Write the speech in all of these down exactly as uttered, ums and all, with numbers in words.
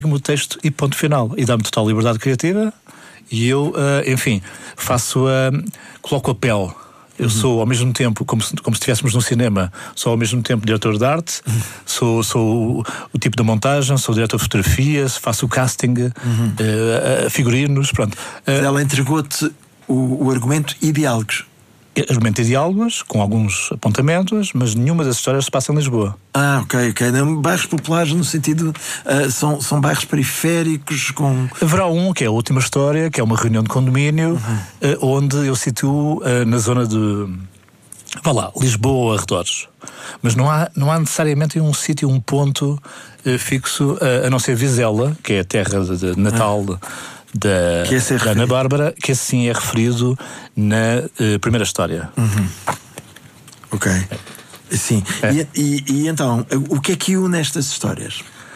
o texto e ponto final. E dá-me total liberdade criativa e eu, uh, enfim, faço a. Uh, coloco a pele. Eu sou ao mesmo tempo, como se, como se estivéssemos no cinema, sou ao mesmo tempo diretor de arte, uhum. sou, sou o, o tipo da montagem, sou diretor de fotografia, faço o casting, uhum. uh, uh, figurinos, pronto. Uh, Ela entregou-te o, o argumento e diálogos. Argumento e diálogos, com alguns apontamentos, mas nenhuma das histórias se passa em Lisboa. Ah, ok, ok. Bairros populares no sentido... Uh, são, são bairros periféricos com... Haverá um, que é a última história, que é uma reunião de condomínio, uhum. uh, onde eu situo uh, na zona de... Vá lá, Lisboa, arredores. Mas não há, não há necessariamente um sítio, um ponto uh, fixo, uh, a não ser Vizela, que é a terra de, de Natal... Ah. Da, é da Ana Bárbara, que assim é referido na uh, primeira história. Uhum. Ok. Sim. É. E, e, e então, o que é que une estas histórias?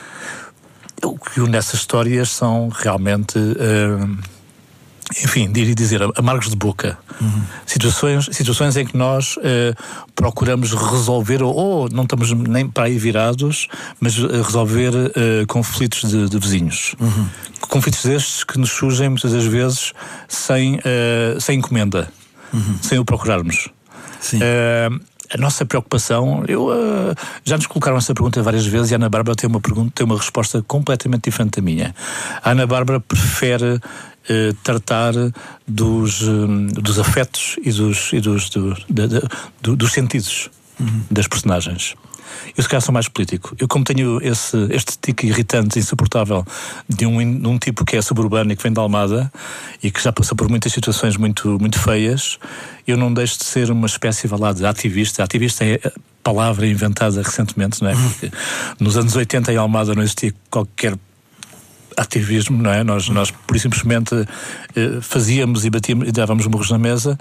O que une estas histórias são realmente, uh, enfim, diria dizer, amargos de boca. Uhum. Situações, situações em que nós uh, procuramos resolver, ou, ou não estamos nem para aí virados, mas uh, resolver uh, conflitos de, de vizinhos. Uhum. Conflitos destes que nos surgem muitas das vezes sem, uh, sem encomenda, uhum. sem o procurarmos. Sim. Uh, a nossa preocupação, eu, uh, já nos colocaram essa pergunta várias vezes e a Ana Bárbara tem uma, pergunta, tem uma resposta completamente diferente da minha. A Ana Bárbara prefere uh, tratar dos, um, dos afetos e dos, e dos, do, de, de, do, dos sentidos uhum. das personagens. Eu se calhar sou mais político. Eu, como tenho esse, este tique irritante, insuportável de um, de um tipo que é suburbano e que vem de Almada e que já passou por muitas situações muito, muito feias, eu não deixo de ser uma espécie, vá lá, de ativista. Ativista é a palavra inventada recentemente, não é? Porque nos anos oitenta em Almada não existia qualquer ativismo, não é? Nós, nós por simplesmente eh, fazíamos e batíamos e dávamos murros na mesa.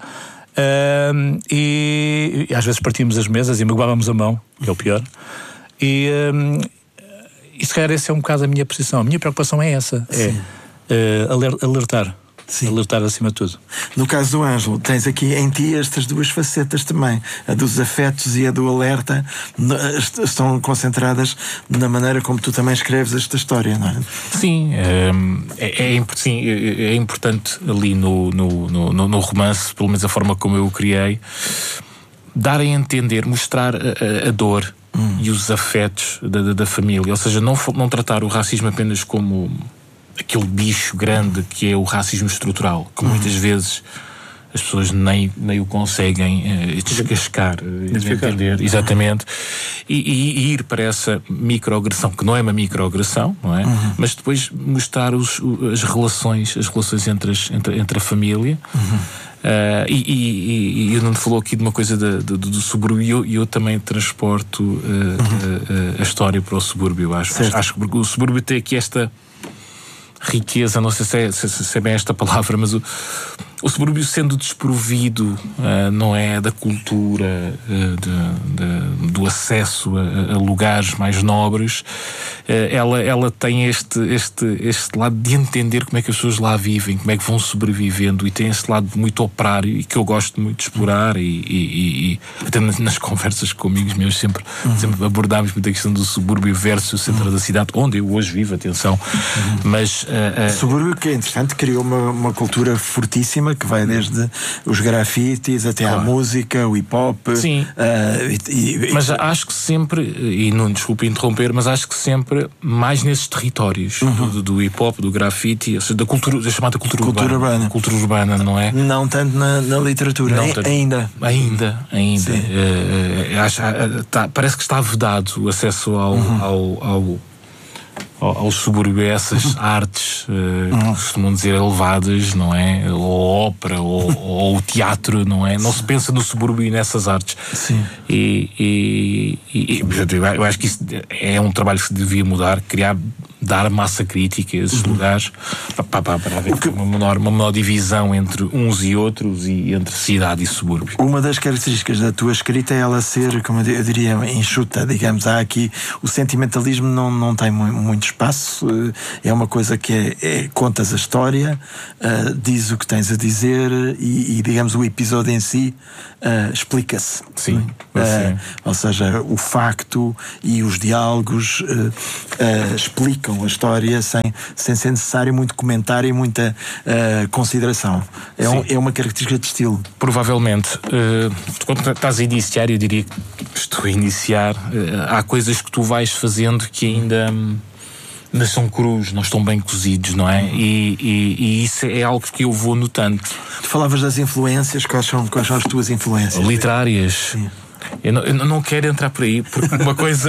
Uh, e, e às vezes partíamos as mesas e magoávamos a mão, que é o pior. E, um, e se calhar essa é um bocado a minha posição. A minha preocupação é essa: Sim. é uh, alertar. Sim. Alertar acima de tudo. No caso do Ângelo, tens aqui em ti estas duas facetas também. A dos afetos e a do alerta estão concentradas na maneira como tu também escreves esta história, não é? Sim, é, é, é, sim, é importante ali no, no, no, no romance, pelo menos a forma como eu o criei, dar a entender, mostrar a, a dor hum. e os afetos da, da, da família. Ou seja, não, não tratar o racismo apenas como aquele bicho grande que é o racismo estrutural, que muitas uhum. vezes as pessoas nem, nem o conseguem uh, descascar, uh, entender, exatamente, e, e, e ir para essa microagressão, que não é uma microagressão, não é? Uhum. Mas depois mostrar os, as relações, as relações entre, as, entre, entre a família. Uhum. Uh, e, e, e eu não te falou aqui de uma coisa de, de, do subúrbio, e eu, eu também transporto uh, uhum. uh, uh, a história para o subúrbio. Acho, acho, acho que o subúrbio tem aqui esta riqueza, não sei se é, se, se é bem esta palavra, mas o, o subúrbio, sendo desprovido, uh, não é, da cultura, uh, de, de, do acesso a, a lugares mais nobres, uh, ela, ela tem este, este, este lado de entender como é que as pessoas lá vivem, como é que vão sobrevivendo, e tem esse lado muito operário e que eu gosto muito de explorar, e, e, e até nas conversas com amigos meus sempre, uhum. sempre abordámos muito a questão do subúrbio versus o centro uhum. da cidade, onde eu hoje vivo, atenção, uhum. mas uh, uh, o subúrbio, que é interessante, criou uma, uma cultura fortíssima que vai desde os grafites até claro. à música, o hip-hop. Sim. Uh, e, e, mas acho que sempre, e não desculpe interromper, mas acho que sempre mais nesses territórios uhum. do, do hip-hop, do grafite, ou seja, da cultura, da chamada cultura, cultura urbana. urbana. Cultura urbana, não é? Não tanto na, na literatura, não, tanto, ainda. Ainda, ainda. Uh, uh, acho, uh, tá, parece que está vedado o acesso ao, uhum. ao, ao ao subúrbio, essas artes uh, uhum. que costumam dizer elevadas, não é? Ou ópera, ou, ou o teatro, não é? Não se pensa no subúrbio e nessas artes. Sim. E, e, e eu acho que isso é um trabalho que se devia mudar, criar, dar massa crítica a esses uhum. lugares, para, para, para haver que... uma, menor, uma menor divisão entre uns e outros, e entre cidade e subúrbio. Uma das características da tua escrita é ela ser, como eu diria, enxuta, digamos. Há aqui o sentimentalismo não, não tem muito espaço, é uma coisa que é, é, é contas a história, uh, diz o que tens a dizer e, e digamos, o episódio em si uh, explica-se. Sim. Uh, ou seja, o facto e os diálogos uh, uh, explicam a história sem, sem ser necessário muito comentário e muita uh, consideração. É, um, é uma característica de estilo. Provavelmente. Uh, quando estás a iniciar, eu diria que estou a iniciar, uh, há coisas que tu vais fazendo que ainda um, não são crus, não estão bem cozidos, não é? E, e, e isso é algo que eu vou notando. Tu falavas das influências, quais são, quais são as tuas influências? Literárias. Sim. Eu não, eu não quero entrar por aí, porque uma coisa.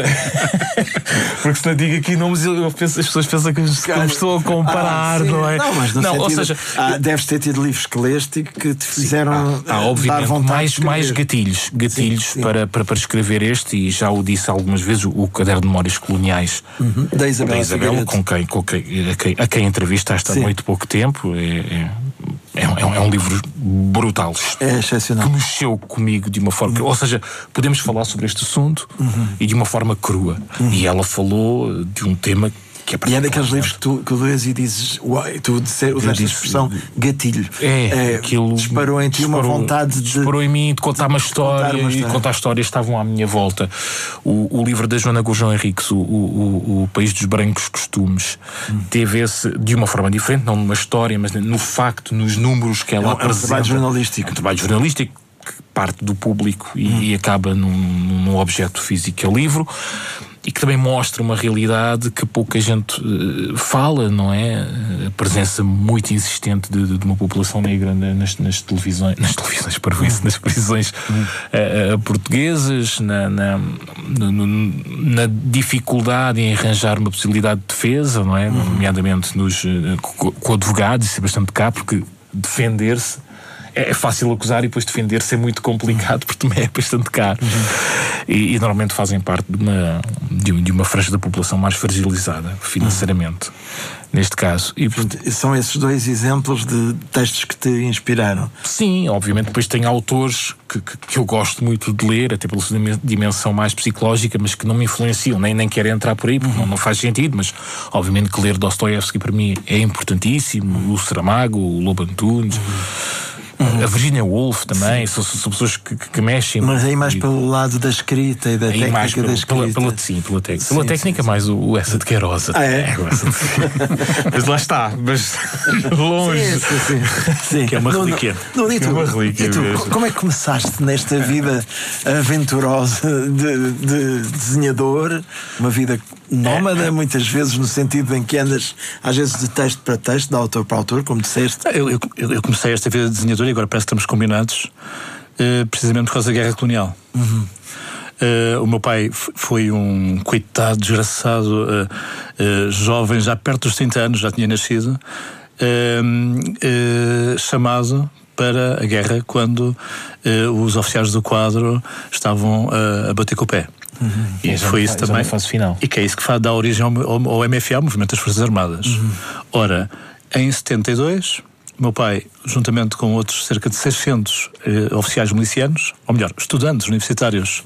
Porque se não digo aqui nomes, eu penso, as pessoas pensam que eu estou a comparar, ah, não é? Não, mas no não, sentido, ou seja, ah, deves ter tido livros que leste que te fizeram. Há, há obviamente dar vontade mais, de mais gatilhos, gatilhos sim, sim. Para, para, para escrever este, e já o disse algumas vezes, o, o Caderno de Memórias Coloniais uhum. da Isabela, da Isabela com quem, com quem, a, quem, a quem entrevistaste há muito pouco tempo. É, é, é, um, é um livro brutal. É excepcional. Que mexeu comigo de uma forma. Uhum. Ou seja, podemos falar sobre este assunto uhum. e de uma forma crua. Uhum. E ela falou de um tema que é. E é daqueles livros que tu, que tu lês e dizes, uai, tu usaste a expressão gatilho. É, é aquilo disparou em ti disparou, uma vontade de. Disparou em mim de contar uma história, contar uma história. E contar histórias estavam à minha volta. O, o livro da Joana Gurjão Henriques, o, o, o País dos Brancos Costumes, hum. teve esse, de uma forma diferente, não numa história, mas no facto, nos números que ela é um, apresenta. É um trabalho jornalístico. É um trabalho jornalístico que parte do público e, hum. e acaba num, num objeto físico, que é o livro. E que também mostra uma realidade que pouca gente uh, fala, não é? A presença muito insistente de, de uma população negra nas, nas televisões, nas televisões, para isso, nas prisões uh, uh, portuguesas, na, na, no, na dificuldade em arranjar uma possibilidade de defesa, não é? Uhum. Nomeadamente nos, uh, com, com advogados, isso é bastante cá, porque defender-se é fácil acusar e depois defender-se é muito complicado, porque também é bastante caro. Uhum. E, e normalmente fazem parte de uma, de, de uma franja da população mais fragilizada financeiramente, uhum. neste caso. E, portanto, são esses dois exemplos de textos que te inspiraram? Sim, obviamente. Depois tem autores que, que, que eu gosto muito de ler, até pela sua dimensão mais psicológica, mas que não me influenciam, nem, nem quero entrar por aí, porque uhum. não, não faz sentido, mas obviamente que ler Dostoiévski para mim é importantíssimo, o Saramago, o Lobo Antunes. Uhum. Uhum. A Virginia Woolf também, são, são pessoas que, que mexem. Mas aí mais e, pelo lado da escrita e da técnica mais pelo, da escrita. Pela, pela, sim, pela, te, sim, pela sim, técnica, sim, mais sim. o Essa de Queiroz. Ah, é? é mas lá está, mas longe. Sim, sim, sim. Que é uma relíquia. No, no, no, é uma relíquia. E tu, como é que começaste nesta vida aventurosa de, de desenhador? Uma vida nómada, muitas vezes, no sentido em que andas, às vezes, de texto para texto, de autor para autor, como disseste. Eu, eu, eu comecei esta vida de desenhador e agora parece que estamos combinados, uh, precisamente por causa da Guerra Colonial. Uhum. Uh, o meu pai f- foi um coitado, desgraçado, uh, uh, jovem, já perto dos trinta anos, já tinha nascido, uh, uh, chamado para a guerra quando uh, os oficiais do quadro estavam uh, a bater com o pé. Uhum. E, e foi isso também. Fase final. E que é isso que faz, dá origem ao, ao, ao M F A, Movimento das Forças Armadas. Uhum. Ora, em setenta e dois, meu pai, juntamente com outros cerca de seiscentos eh, oficiais milicianos, ou melhor, estudantes universitários,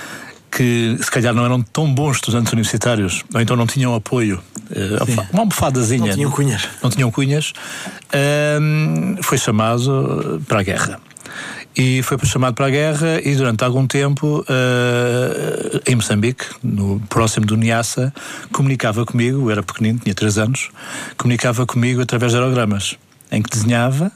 que se calhar não eram tão bons estudantes universitários, ou então não tinham apoio, eh, uma almofadazinha. Não tinham cunhas. Não tinham cunhas, eh, foi chamado para a guerra. E foi chamado para a guerra e durante algum tempo, uh, em Moçambique, no, próximo do Niassa, comunicava comigo, eu era pequenino, tinha três anos, comunicava comigo através de aerogramas, em que desenhava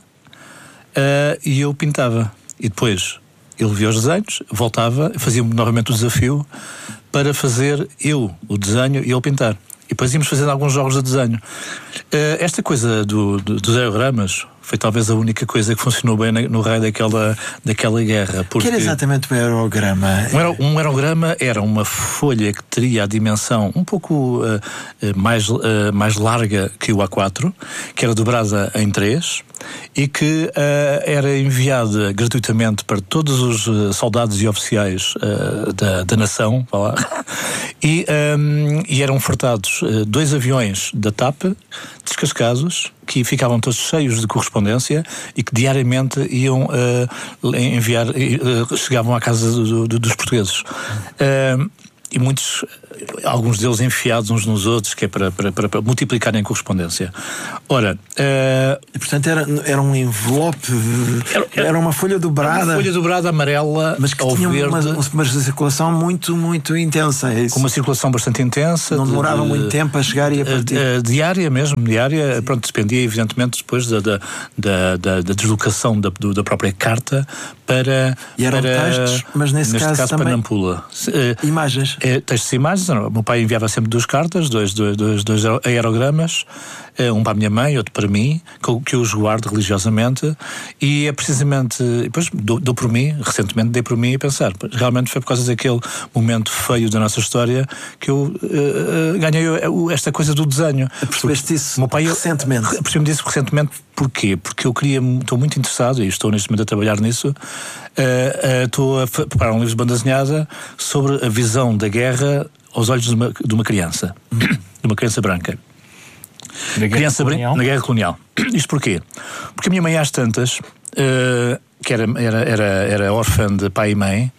uh, e eu pintava. E depois ele via os desenhos, voltava, fazia-me novamente o desafio para fazer eu o desenho e ele pintar. E depois íamos fazendo alguns jogos de desenho. Uh, esta coisa do, do, dos aerogramas foi talvez a única coisa que funcionou bem no raio daquela, daquela guerra. O que era exatamente o aerograma? Um, aer, um aerograma era uma folha que teria a dimensão um pouco uh, mais, uh, mais larga que o A quatro, que era dobrada em três e que uh, era enviada gratuitamente para todos os uh, soldados e oficiais uh, da, da nação. Lá. E, um, e eram fretados uh, dois aviões da TAP, descascados, que ficavam todos cheios de correspondência e que diariamente iam uh, enviar, uh, chegavam à casa do, do, dos portugueses. Uh, e muitos, alguns deles enfiados uns nos outros, que é para, para, para, para multiplicarem a correspondência. Ora, uh, e portanto era, era um envelope, era, era, era uma folha dobrada, uma folha dobrada amarela, mas que ao tinha verde, uma, uma circulação muito, muito intensa. É isso? Com uma circulação bastante intensa. Não demorava de, muito tempo a chegar e a partir. Uh, uh, diária mesmo, diária. Sim. Pronto, dependia evidentemente depois da, da, da, da, da deslocação da, do, da própria carta para. E eram para, textos, mas nesse, neste caso, caso também para Nampula. Uh, imagens. Uh, textos e imagens. O meu pai enviava sempre duas cartas, dois, dois, dois, dois aerogramas, uh, um para a minha mãe, outro para mim, que eu, que eu os guardo religiosamente. E é precisamente. Depois dou, dou por mim, recentemente dei por mim a pensar. Realmente foi por causa daquele momento feio da nossa história que eu uh, uh, ganhei esta coisa do desenho. Percebeste isso meu pai, recentemente? Eu percebi disso recentemente. Porquê? Porque eu queria, estou muito interessado, e estou neste momento a trabalhar nisso, uh, uh, estou a preparar um livro de banda desenhada sobre a visão da guerra aos olhos de uma, de uma criança, de uma criança branca. Na criança branca na guerra colonial. Isto porquê? Porque a minha mãe às tantas, uh, que era, era, era, era órfã de pai e mãe,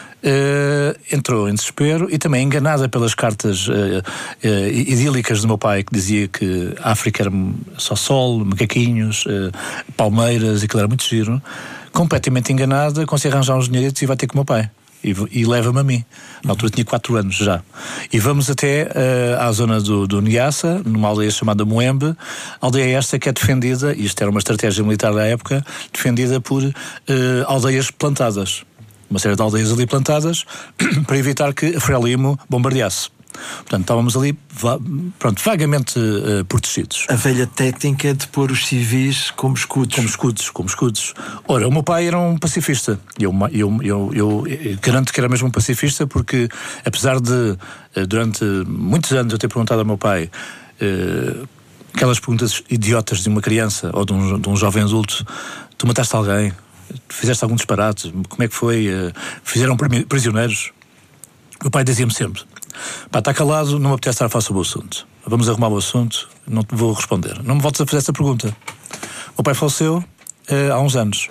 Uh, entrou em desespero e também enganada pelas cartas uh, uh, idílicas do meu pai, que dizia que a África era só sol, macaquinhos, uh, palmeiras, e aquilo era muito giro. Completamente enganada, consegue arranjar uns dinheiritos e vai ter com o meu pai. E, e leva-me a mim. Na altura tinha quatro anos já. E vamos até uh, à zona do, do Niassa, numa aldeia chamada Moembe. Aldeia esta que é defendida, e isto era uma estratégia militar da época, defendida por uh, aldeias plantadas. Uma série de aldeias ali plantadas para evitar que a Frelimo bombardeasse. Portanto, estávamos ali va- pronto, vagamente uh, protegidos. A velha técnica de pôr os civis como escudos. Como escudos, como escudos. Ora, o meu pai era um pacifista. Eu, eu, eu, eu, eu garanto que era mesmo um pacifista, porque apesar de, uh, durante muitos anos eu ter perguntado ao meu pai uh, aquelas perguntas idiotas de uma criança ou de um, de um jovem adulto: tu mataste alguém? Fizeste algum disparate? Como é que foi? Fizeram prisioneiros? O meu pai dizia-me sempre: pá, está calado, não me apetece estar a falar sobre o assunto. Vamos arrumar o assunto, não te vou responder. Não me voltes a fazer essa pergunta. O meu pai faleceu uh, há uns anos.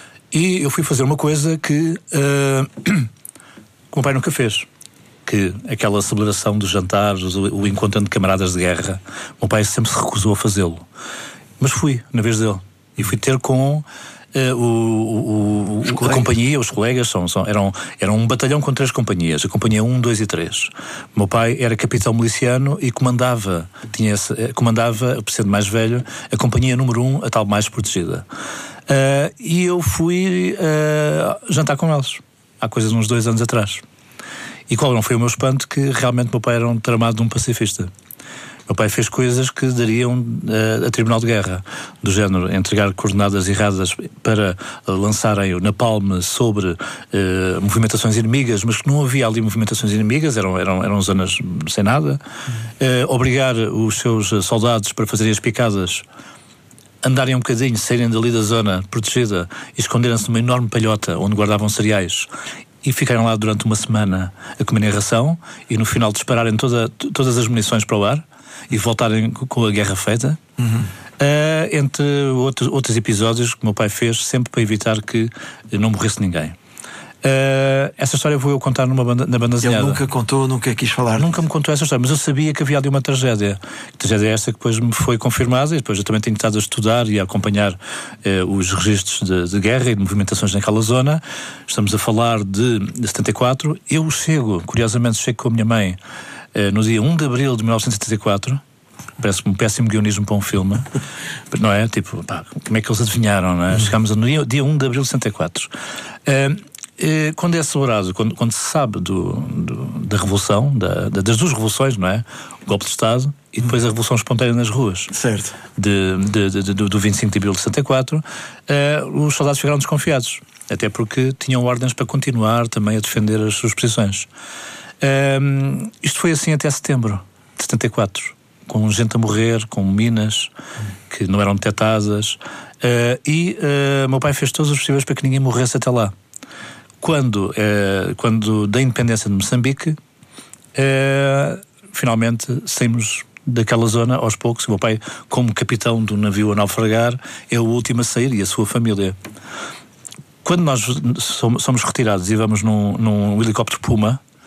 E eu fui fazer uma coisa que, uh, que o meu pai nunca fez. Que aquela celebração dos jantares, o, o encontro de camaradas de guerra, o meu pai sempre se recusou a fazê-lo. Mas fui, na vez dele. E fui ter com... Uh, o, o, o, a companhia, os colegas são, são, eram, eram um batalhão com três companhias, a companhia um, dois e três. O meu pai era capitão miliciano e comandava, tinha esse, comandava, por ser mais velho, a companhia número um, a tal mais protegida. Uh, e eu fui uh, jantar com eles, há coisa de uns dois anos atrás. E qual não foi o meu espanto? Que realmente o meu pai era um tramado de um pacifista. Meu pai fez coisas que dariam uh, a tribunal de guerra, do género entregar coordenadas erradas para uh, lançarem o napalm sobre uh, movimentações inimigas, mas que não havia ali movimentações inimigas, eram, eram, eram zonas sem nada. Uh, obrigar os seus soldados para fazerem as picadas, andarem um bocadinho, saírem dali da zona protegida e esconderem-se numa enorme palhota onde guardavam cereais. E ficaram lá durante uma semana a comerem ração e no final dispararem toda, todas as munições para o ar e voltarem com a guerra feita. Uhum. Uh, entre outros, outros episódios que o meu pai fez sempre para evitar que não morresse ninguém. Uh, essa história vou eu contar numa banda, na banda desenhada. Ele nunca contou, nunca quis falar. Nunca me contou essa história, mas eu sabia que havia ali uma tragédia. A tragédia é esta que depois me foi confirmada, e depois eu também tenho estado a estudar e a acompanhar uh, os registros de, de guerra e de movimentações naquela zona. Estamos a falar de, de setenta e quatro. Eu chego, curiosamente, chego com a minha mãe uh, no dia um de abril de mil novecentos e setenta e quatro. Parece-me um péssimo guionismo para um filme, não é? Tipo, pá, como é que eles adivinharam, não é? Uhum. Chegámos no dia, dia um de abril de setenta e quatro. Uh, Quando é celebrado, quando, quando se sabe do, do, da revolução, da, da, das duas revoluções, não é? O golpe de Estado e depois a revolução espontânea nas ruas. Certo. De, de, de, de, do vinte e cinco de abril de setenta e quatro, uh, os soldados ficaram desconfiados, até porque tinham ordens para continuar também a defender as suas posições. Uh, isto foi assim até setembro de setenta e quatro, com gente a morrer, com minas que não eram detectadas, uh, e uh, meu pai fez todos os possíveis para que ninguém morresse até lá. Quando, eh, quando da independência de Moçambique, eh, finalmente saímos daquela zona aos poucos. O meu pai, como capitão do navio a naufragar, é o último a sair, e a sua família. Quando nós somos retirados e vamos num, num helicóptero Puma,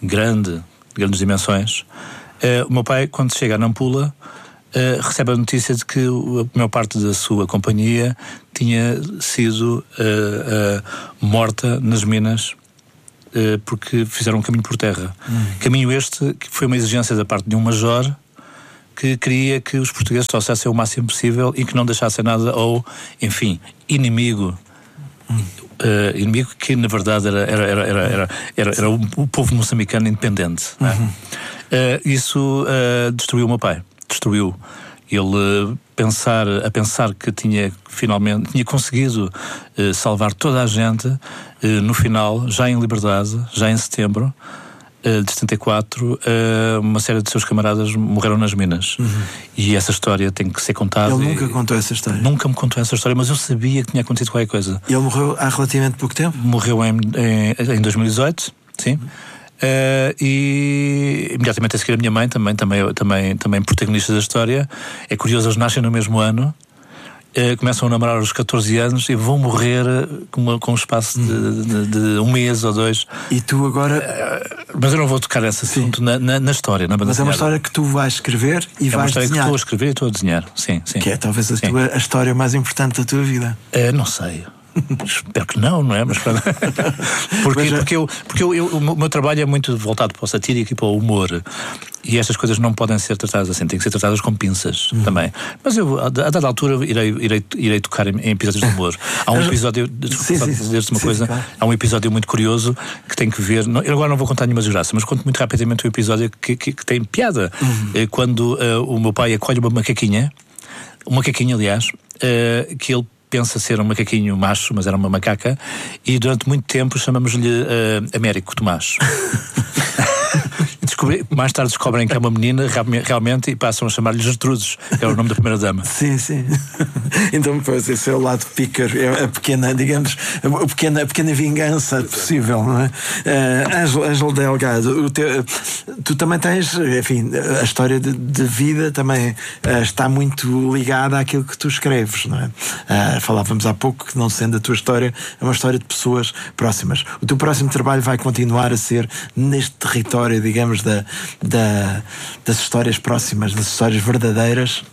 grande, de grandes dimensões. Uh, o meu pai, quando chega a Nampula, uh, recebe a notícia de que a maior parte da sua companhia tinha sido uh, uh, morta nas minas, uh, porque fizeram um caminho por terra. Hum. Caminho este que foi uma exigência da parte de um major que queria que os portugueses trouxessem o máximo possível e que não deixassem nada ao, enfim, inimigo. Hum. Uh, inimigo que na verdade era, era, era, era, era, era, era o, o povo moçambicano independente. Uhum. Não é? uh, isso uh, destruiu o meu pai. Destruiu. Ele uh, pensar, a pensar que tinha finalmente tinha conseguido uh, salvar toda a gente, uh, no final, já em liberdade, já em setembro uh, de setenta e quatro, uh, uma série de seus camaradas morreram nas minas. Uhum. E essa história tem que ser contada. Ele nunca contou essa história? Nunca me contou essa história, mas eu sabia que tinha acontecido qualquer coisa. E ele morreu há relativamente pouco tempo? Morreu em, em, em dois mil e dezoito, sim. Uhum. Uh, e imediatamente a seguir a minha mãe, também, também, também, também protagonista da história. É curioso, eles nascem no mesmo ano, uh, começam a namorar aos catorze anos e vão morrer com, uma, com um espaço de, de, de um mês ou dois. E tu agora... Uh, mas eu não vou tocar nesse assunto na, na, na história, na banda Mas é uma história que tu vais escrever e é vais desenhar. É uma história desenhar. Que estou a escrever e estou a desenhar, sim, sim. Que é talvez a, tua, a história mais importante da tua vida. Uh, não sei. Espero que não, não é? Mas porque, porque, eu, porque eu, eu, o meu trabalho é muito voltado para o satírico e para o humor. E estas coisas não podem ser tratadas assim, têm que ser tratadas com pinças uhum. também. Mas eu, a, a dada altura, irei, irei, irei tocar em, em episódios de humor. Há um episódio, desculpa dizer-te uma sim, coisa, claro. Há um episódio muito curioso que tem que ver. Não, eu agora não vou contar nenhuma desgraça, mas conto muito rapidamente o episódio que, que, que tem piada. Uhum. Quando uh, o meu pai acolhe uma macaquinha, uma macaquinha, aliás, uh, que ele pensa ser um macaquinho macho, mas era uma macaca, e durante muito tempo chamamos-lhe uh, Américo Tomás. Descobri, mais tarde descobrem que é uma menina realmente e passam a chamar-lhe Gertrudes, que é o nome da primeira dama. Sim, sim. Então, pois, esse é o lado pícaro, é a pequena, digamos, a pequena, a pequena vingança possível, não é? Uh, Ângelo, Ângelo Delgado, o teu, tu também tens, enfim, a história de, de vida também uh, está muito ligada àquilo que tu escreves, não é? Uh, falávamos há pouco que, não sendo a tua história, é uma história de pessoas próximas. O teu próximo trabalho vai continuar a ser neste território, digamos, da, da, das histórias próximas, das histórias verdadeiras?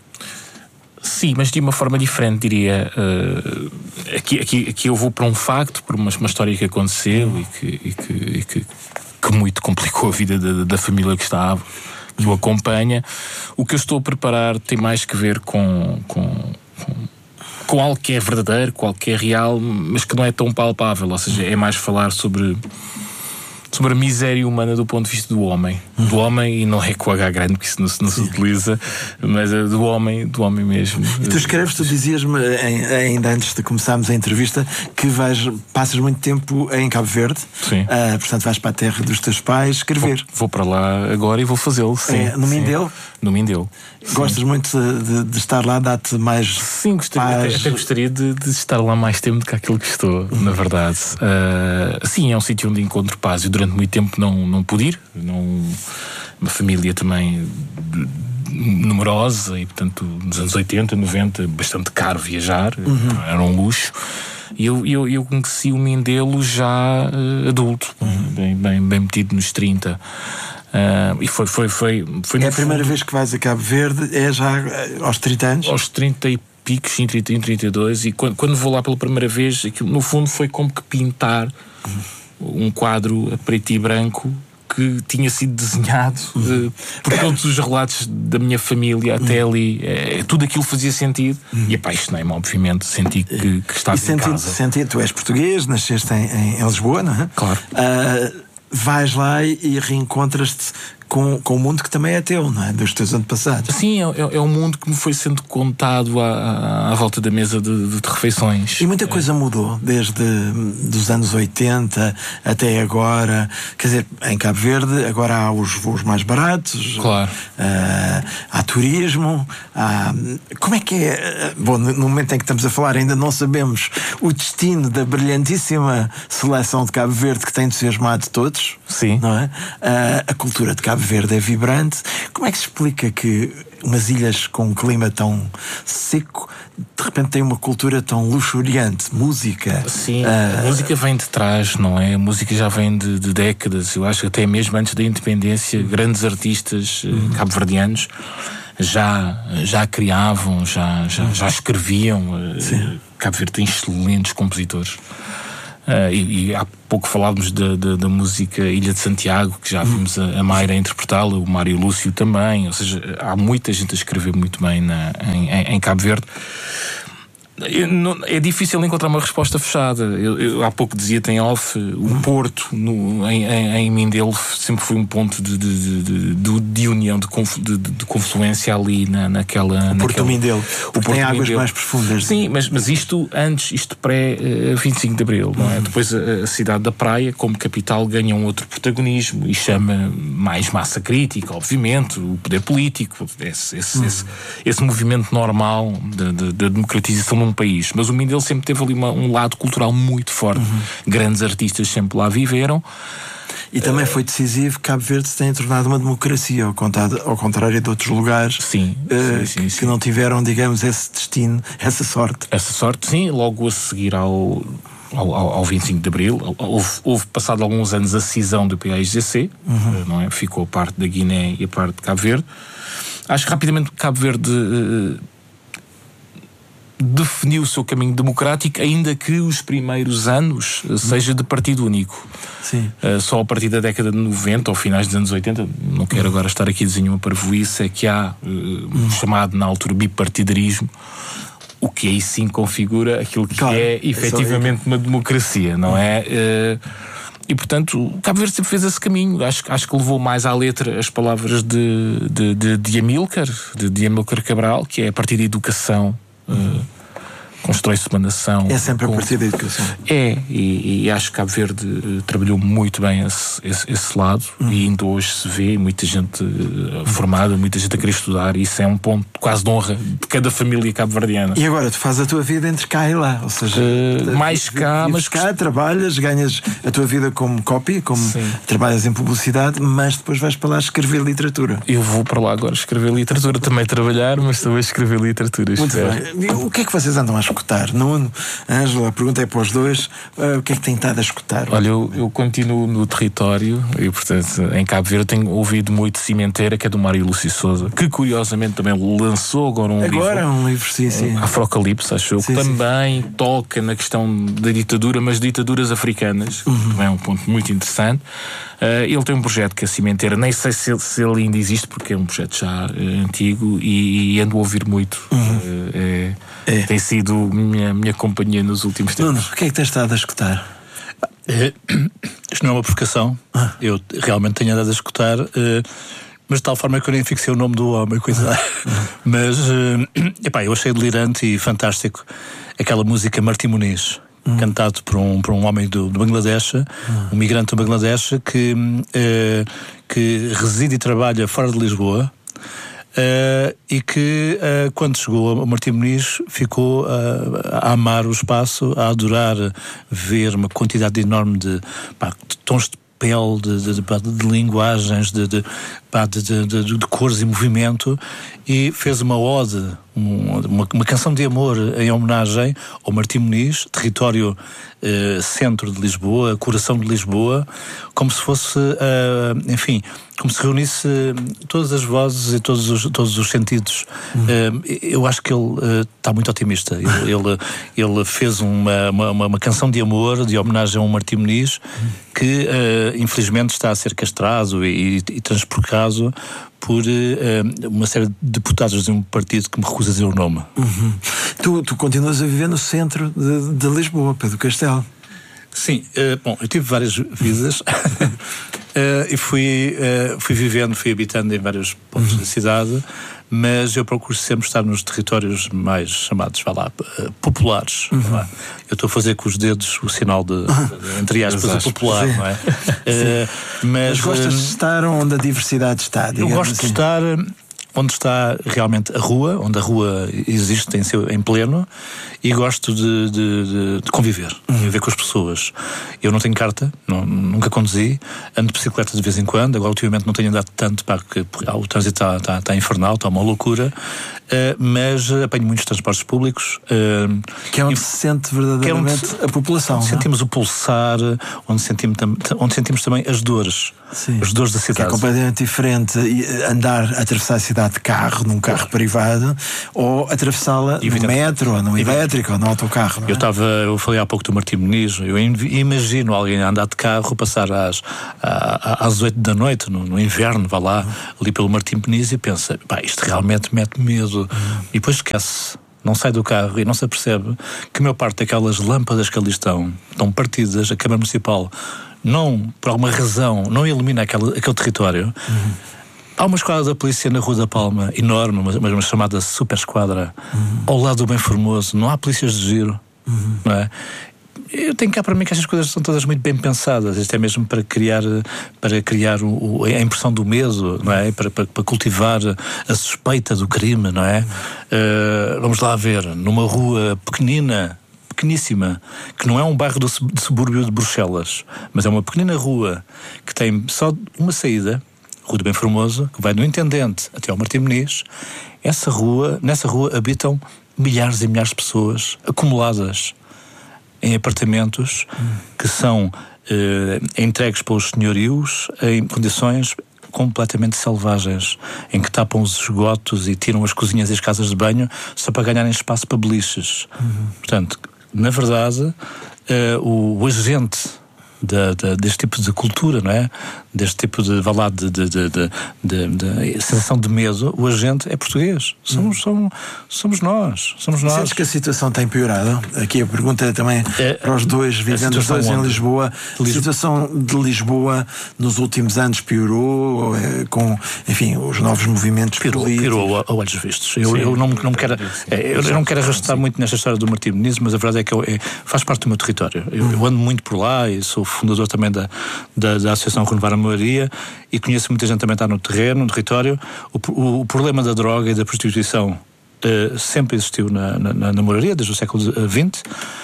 Sim, mas de uma forma diferente, diria. Uh, aqui, aqui, aqui eu vou para um facto, por uma, uma história que aconteceu e, que, e, que, e que, que muito complicou a vida da, da família que estava, que o acompanha. O que eu estou a preparar tem mais que ver com, com, com, com algo que é verdadeiro, com algo que é real, mas que não é tão palpável. Ou seja, é mais falar sobre... sobre a miséria humana do ponto de vista do homem. Uhum. Do homem, e não é com H grande, porque isso não, não se utiliza, mas é do homem, do homem mesmo. E tu escreves, tu dizias-me, ainda antes de começarmos a entrevista, que vais, passas muito tempo em Cabo Verde. Sim. Uh, portanto, vais para a terra dos teus pais escrever. Vou, vou para lá agora e vou fazê-lo, sim. É, no Mindelo? No Mindelo. Gostas muito de, de estar lá, dá-te mais... Sim, gostaria, até, até gostaria de, de estar lá mais tempo do que aquilo que estou, uhum. na verdade. Uh, sim, é um sítio onde encontro paz. Eu durante muito tempo não, não pude ir. Não, uma família também numerosa e, portanto, nos anos oitenta, noventa, bastante caro viajar. Uhum. Era um luxo. E eu, eu, eu conheci o Mindelo já uh, adulto, uhum. bem, bem, bem metido nos trinta. Uh, e foi, foi, foi, foi é a primeira fundo, vez que vais a Cabo Verde, é já aos trinta anos? Aos trinta e picos, sim, trinta, trinta e dois, e quando, quando vou lá pela primeira vez, aquilo, no fundo foi como que pintar uhum. um quadro a preto e branco que tinha sido desenhado uhum. uh, por todos os relatos da minha família até uhum. ali. Uh, tudo aquilo fazia sentido uhum. e apaixonei-me, obviamente, senti que, que estava e em casa. Senti, tu és português, nasceste em, em Lisboa, não é? Claro. Uh, vais lá e reencontras-te com, com o mundo que também é teu, não é? Dos teus antepassados. Sim, é, é um mundo que me foi sendo contado à, à volta da mesa de, de, de refeições. E muita coisa mudou desde dos anos oitenta até agora. Quer dizer, em Cabo Verde agora há os voos mais baratos. Claro. Uh, há turismo. Há... Como é que é? Bom, no momento em que estamos a falar ainda não sabemos o destino da brilhantíssima seleção de Cabo Verde que tem entusiasmado todos. Sim. Não é? Uh, a cultura de Cabo Cabo Verde é vibrante. Como é que se explica que umas ilhas com um clima tão seco de repente têm uma cultura tão luxuriante? Música. Sim, uh... a música vem de trás, não é? A música já vem de, de décadas. Eu acho que até mesmo antes da independência, grandes artistas uh, cabo-verdianos já, já criavam, já, já, já escreviam. Uh, Cabo Verde tem excelentes compositores. Uh, e, e há pouco falávamos da, da, da música Ilha de Santiago, que já vimos a, a Mayra interpretá-la, o Mário Lúcio também. Ou seja, há muita gente a escrever muito bem na, em, em, em Cabo Verde. Não, é difícil encontrar uma resposta fechada. Eu, eu há pouco dizia, tem off, o Porto no, em, em, em Mindelo sempre foi um ponto de, de, de, de, de união, de, conf, de, de confluência ali na, naquela. O Porto naquela, Mindelo, o Porto tem águas Mindelo. mais profundas. Sim, mas, mas isto antes, isto pré uh, vinte e cinco de Abril, não é? Uhum. Depois a, a cidade da Praia, como capital, ganha um outro protagonismo e chama mais massa crítica, obviamente, o poder político, esse, esse, uhum. esse, esse movimento normal da de, de democratização um país, mas o Mindelo sempre teve ali uma, um lado cultural muito forte. Uhum. Grandes artistas sempre lá viveram. E também foi decisivo que Cabo Verde se tenha tornado uma democracia, ao contrário, ao contrário de outros lugares sim, uh, sim, sim, que, sim. que não tiveram, digamos, esse destino, essa sorte. Essa sorte, sim, logo a seguir ao, ao, ao vinte e cinco de Abril, houve, houve passado alguns anos a cisão do P A I G C, uhum. não é? Ficou a parte da Guiné e a parte de Cabo Verde. Acho que rapidamente Cabo Verde uh, definiu o seu caminho democrático, ainda que os primeiros anos seja de partido único. Sim. Uh, só a partir da década de noventa ou finais dos anos oitenta, não quero uhum. agora estar aqui a dizer uma parvoíce, é que há uh, uhum. chamado na altura bipartidarismo, o que aí sim configura aquilo que claro, é efetivamente é uma democracia, não uhum. é? Uh, E, portanto, Cabo Verde sempre fez esse caminho. Acho, acho que levou mais à letra as palavras de, de, de, de Amílcar, de, de Amílcar Cabral, que é a partir da educação. Uh, constrói-se uma nação. É sempre com... a partir da educação. É, e, e acho que Cabo Verde uh, trabalhou muito bem esse, esse, esse lado uhum. e ainda hoje se vê muita gente uh, formada, muita gente a querer estudar, e isso é um ponto quase de honra de cada família cabo-verdiana. E agora tu fazes a tua vida entre cá e lá, ou seja, uh, mais cá, mas cá trabalhas, ganhas a tua vida como copy, como Sim. trabalhas em publicidade, mas depois vais para lá escrever literatura. Eu vou para lá agora escrever literatura, também trabalhar, mas também escrever literatura. Muito bem. O que é que vocês andam a escutar? Nuno, Ângela, a pergunta é para os dois. Uh, o que é que tem estado a escutar? Olha, eu, eu continuo no território e, portanto, em Cabo Verde tenho ouvido muito Cimenteira, que é do Mário Lúcio Souza, que curiosamente também lançou agora um agora livro. Agora um livro, sim, sim. Afrocalipse, acho eu, que também toca na questão da ditadura, mas ditaduras africanas, uhum. que também é um ponto muito interessante. Uh, ele tem um projeto que é a Cimenteira, nem sei se ele, se ele ainda existe, porque é um projeto já uh, antigo, e, e ando a ouvir muito. Uhum. Uh, é, é. Tem sido minha, minha companhia nos últimos tempos. Nuno, o que é que tens estado a escutar? É, isto não é uma provocação. Ah. Eu realmente tenho andado a escutar, uh, mas de tal forma que eu nem fixei o nome do homem, coisa. Ah. Mas uh, epá, eu achei delirante e fantástico aquela música Martim Muniz. Hum. Cantado por um, por um homem do, do Bangladesh, hum. um migrante do Bangladesh que, uh, que reside e trabalha fora de Lisboa, uh, e que uh, quando chegou a Martim Muniz ficou uh, a amar o espaço, a adorar ver uma quantidade enorme de, pá, de tons de pele, de, de, de, de linguagens, de, de, de, de, de, de cores e movimento, e fez uma ode, uma, uma canção de amor em homenagem ao Martim Muniz, território eh, centro de Lisboa, coração de Lisboa, como se fosse, uh, enfim, como se reunisse todas as vozes e todos os, todos os sentidos. Hum. Uh, eu acho que ele está uh, muito otimista. Ele, ele, ele fez uma, uma, uma canção de amor, de homenagem ao Martim Muniz, hum. que uh, infelizmente está a ser castrado e, e, e transporcado por uh, uma série de deputados de um partido que me recusa a dizer o nome. Uhum. Tu, tu continuas a viver no centro de, de Lisboa, Pedro Castelo. Sim, uh, bom, eu tive várias vidas uh, e fui, uh, fui vivendo, fui habitando em vários pontos uhum. da cidade, mas eu procuro sempre estar nos territórios mais chamados, vá lá, uh, populares. Uhum. Não é? Eu estou a fazer com os dedos o sinal de, de entre aspas, a popular, sim. não é? Uh, mas, mas gostas uh, de estar onde a diversidade está? Eu gosto assim. de estar onde está realmente a rua, onde a rua existe em, seu, em pleno, e gosto de, de, de, de conviver, uhum. viver com as pessoas. Eu não tenho carta, não, nunca conduzi, ando de bicicleta de vez em quando, agora ultimamente não tenho andado tanto, pá, porque o trânsito está, está, está infernal, está uma loucura, uh, mas apanho muitos transportes públicos. Uh, que é onde e, se sente verdadeiramente é onde, a população. Onde não? sentimos o pulsar, onde sentimos, onde sentimos também as dores. Sim. As dores da cidade. Que é completamente diferente andar, atravessar a cidade de carro, num carro oh. privado, ou atravessá-la no metro, ou no elétrico, ou no autocarro. Eu estava, é? eu falei há pouco do Martim Moniz, eu imagino alguém andar de carro, passar às, às oito da noite, no, no inverno, vá lá, uhum. ali pelo Martim Moniz, e pensa, pá, isto realmente mete medo. Uhum. E depois esquece. Não sai do carro e não se apercebe que a maior parte daquelas lâmpadas que ali estão, estão partidas, a Câmara Municipal não, por alguma razão, não ilumina aquele, aquele território. Uhum. Há uma esquadra da polícia na Rua da Palma, enorme, mas uma, uma chamada super esquadra, uhum. ao lado do Bem Formoso. Não há polícias de giro, uhum. não é? Eu tenho cá para mim que estas coisas são todas muito bem pensadas. Isto é mesmo para criar, para criar o, a impressão do medo, não é? Para, para, para cultivar a suspeita do crime, não é? Uh, vamos lá ver, numa rua pequenina, pequeníssima, que não é um bairro do subúrbio de Bruxelas, mas é uma pequenina rua que tem só uma saída, Rua do Bem Formoso, que vai do Intendente até ao Martim Moniz. Essa rua, nessa rua habitam milhares e milhares de pessoas acumuladas em apartamentos hum. que são eh, entregues pelos senhorios em condições completamente selvagens, em que tapam os esgotos e tiram as cozinhas e as casas de banho só para ganharem espaço para beliches. Uhum. Portanto, na verdade, eh, o, o agente Da, da, deste tipo de cultura, não é? Deste tipo de, vá lá, de, de, de, de, de, de sensação de medo, o agente é português. Somos, hum. somos, somos nós. Somos nós. Sentes que a situação tem piorado? Aqui a pergunta é também é, para os dois, vivendo os dois em Lisboa. A situação de Lisboa nos últimos anos piorou, com, enfim, os novos movimentos piorou, políticos? Piorou a olhos vistos. Eu, eu não, não me quero, é, eu não quero arrastar muito nesta história do Martim Moniz, mas a verdade é que eu, é, faz parte do meu território. Eu, hum. eu ando muito por lá e sou fundador também da, da, da Associação Renovar a Moraria e conheço muita gente também está no terreno, no território. O, o, o problema da droga e da prostituição uh, sempre existiu na, na, na moraria, desde o século vinte.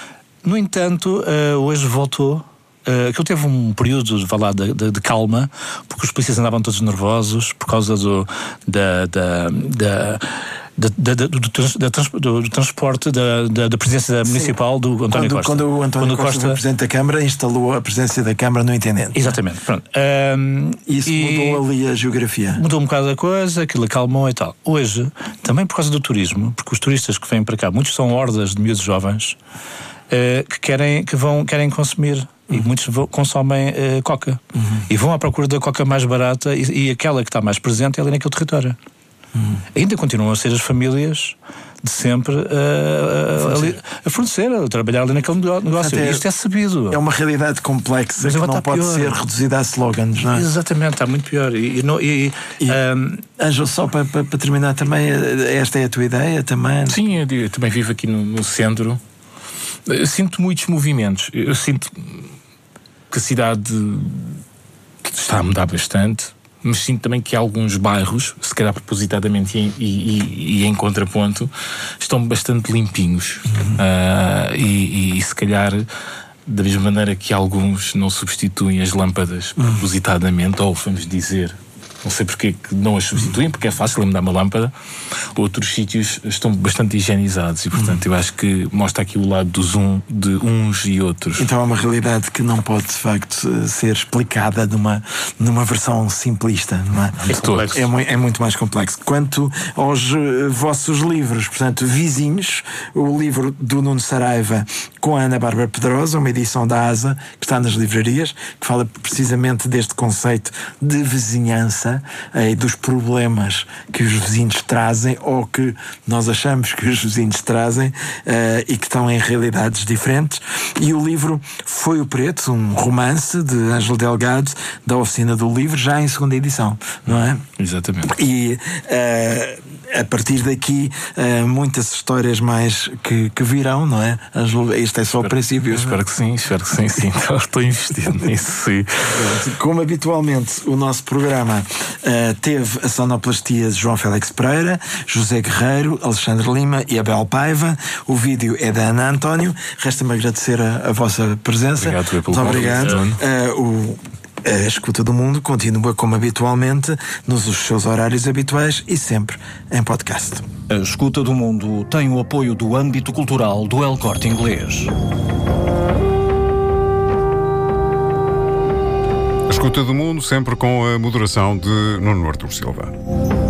No entanto, uh, hoje voltou. Uh, aquilo teve um período de, lá, de, de, de calma, porque os polícias andavam todos nervosos por causa do da, da, da Da, da, do, do, do, do transporte da, da, da presidência municipal do António quando, Costa. Quando o António quando Costa, Costa foi Presidente da Câmara, instalou a presidência da Câmara no Intendente. Exatamente. Pronto. Um, Isso e mudou ali a geografia. Mudou um bocado a coisa, aquilo acalmou e tal. Hoje, também por causa do turismo, porque os turistas que vêm para cá, muitos são hordas de miúdos jovens uh, que, querem, que vão, querem consumir. E uhum. muitos vão, consomem uh, coca. Uhum. E vão à procura da coca mais barata e, e aquela que está mais presente é ali naquele território. Hum. Ainda continuam a ser as famílias de sempre a, a, a, a fornecer, a trabalhar ali naquele negócio. É, Isto é sabido. É uma realidade complexa que não pode pior. ser reduzida a slogans, não é? Exatamente, está muito pior. E, e, e, e um... Ângelo, só para, para, para terminar também, esta é a tua ideia também? Sim, eu, eu também vivo aqui no, no centro. Eu sinto muitos movimentos. Eu sinto que a cidade está a mudar bastante. Mas sinto também que alguns bairros, se calhar propositadamente e, e, e, e em contraponto, estão bastante limpinhos. Uhum. Uh, e, e se calhar, da mesma maneira que alguns não substituem as lâmpadas uhum. propositadamente, ou vamos dizer, não sei porque que não as substituem, porque é fácil lembrar uma lâmpada, outros sítios estão bastante higienizados e, portanto, uhum. eu acho que mostra aqui o lado dos um, de uns e outros. Então é uma realidade que não pode, de facto, ser explicada numa, numa versão simplista, não é? É, é, muito, é muito mais complexo. Quanto aos uh, vossos livros, portanto, Vizinhos, o livro do Nuno Saraiva com a Ana Bárbara Pedrosa, uma edição da ASA, que está nas livrarias, que fala precisamente deste conceito de vizinhança, e dos problemas que os vizinhos trazem ou que nós achamos que os vizinhos trazem, uh, e que estão em realidades diferentes. E o livro Foi o Preto, um romance de Ângelo Delgado, da Oficina do Livro, já em segunda edição, não é? Exatamente. E uh, a partir daqui, uh, muitas histórias mais que, que virão, não é? Ângelo, este é só espero, o princípio. Espero que sim, espero que sim, sim. Então, estou investido nisso, sim. Como habitualmente, o nosso programa uh, teve a sonoplastia de João Félix Pereira, José Guerreiro, Alexandre Lima e Abel Paiva. O vídeo é da Ana António. Resta-me agradecer a, a vossa presença. Obrigado, pelo Muito obrigado. Uh, o A Escuta do Mundo continua como habitualmente nos seus horários habituais e sempre em podcast. A Escuta do Mundo tem o apoio do âmbito cultural do El Corte Inglês. A Escuta do Mundo sempre com a moderação de Nuno Artur Silva.